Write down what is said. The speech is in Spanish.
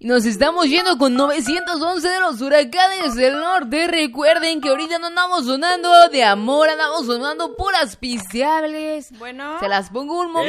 Y nos estamos yendo con 911 de los huracanes del norte. Recuerden que ahorita no andamos sonando de amor, andamos sonando puras pisteables. Bueno. Se las pongo un momento.